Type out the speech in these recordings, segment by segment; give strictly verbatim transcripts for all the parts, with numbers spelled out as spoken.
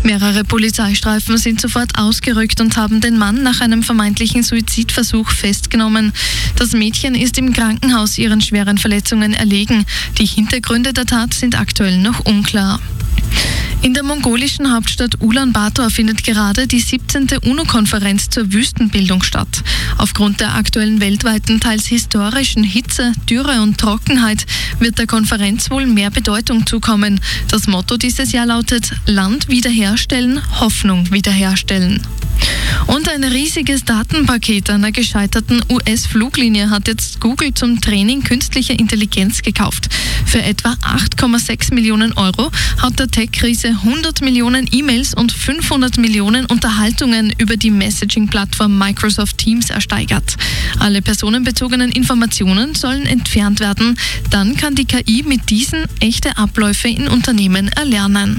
Mehrere Polizeistreifen sind sofort ausgerückt und haben den Mann nach einem vermeintlichen Suizidversuch festgenommen. Das Mädchen ist im Krankenhaus ihren schweren Verletzungen erlegen. Die Hintergründe der Tat sind aktuell noch unklar. In der mongolischen Hauptstadt Ulaanbaatar findet gerade die siebzehnte UNO-Konferenz zur Wüstenbildung statt. Aufgrund der aktuellen weltweiten, teils historischen Hitze, Dürre und Trockenheit wird der Konferenz wohl mehr Bedeutung zukommen. Das Motto dieses Jahr lautet: Land wiederherstellen, Hoffnung wiederherstellen. Und ein riesiges Datenpaket einer gescheiterten U S-Fluglinie hat jetzt Google zum Training künstlicher Intelligenz gekauft. Für etwa acht Komma sechs Millionen Euro hat der Tech-Riese hundert Millionen E-Mails und fünfhundert Millionen Unterhaltungen über die Messaging-Plattform Microsoft Teams ersteigert. Alle personenbezogenen Informationen sollen entfernt werden. Dann kann die K I mit diesen echte Abläufe in Unternehmen erlernen.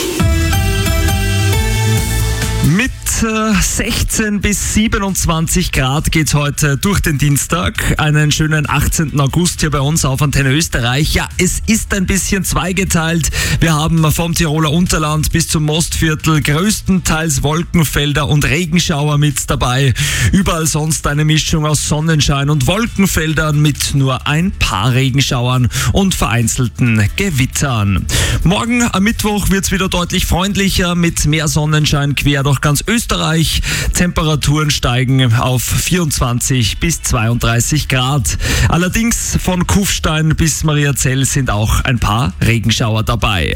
Mit äh, sechzehn bis siebenundzwanzig Grad geht's heute durch den Dienstag. Einen schönen achtzehnten August hier bei uns auf Antenne Österreich. Ja, es ist ein bisschen zweigeteilt. Wir haben vom Tiroler Unterland bis zum Mostviertel größtenteils Wolkenfelder und Regenschauer mit dabei. Überall sonst eine Mischung aus Sonnenschein und Wolkenfeldern mit nur ein paar Regenschauern und vereinzelten Gewittern. Morgen am Mittwoch wird's wieder deutlich freundlicher mit mehr Sonnenschein quer durch ganz Österreich. Temperaturen steigen auf vierundzwanzig bis zweiunddreißig Grad. Allerdings von Kufstein bis Mariazell sind auch ein paar Regenschauer dabei.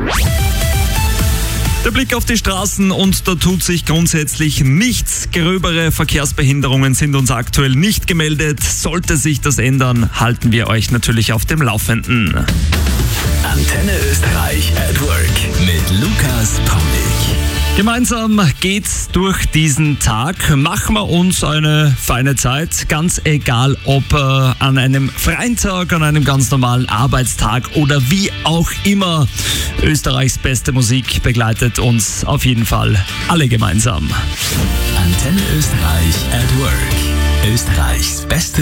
Der Blick auf die Straßen und da tut sich grundsätzlich nichts. Gröbere Verkehrsbehinderungen sind uns aktuell nicht gemeldet. Sollte sich das ändern, halten wir euch natürlich auf dem Laufenden. Antenne Österreich at Work mit Lukas Pomnig. Gemeinsam geht's durch diesen Tag. Machen wir uns eine feine Zeit, ganz egal ob äh, an einem freien Tag, an einem ganz normalen Arbeitstag oder wie auch immer. Österreichs beste Musik begleitet uns auf jeden Fall alle gemeinsam. Antenne Österreich at Work. Österreichs beste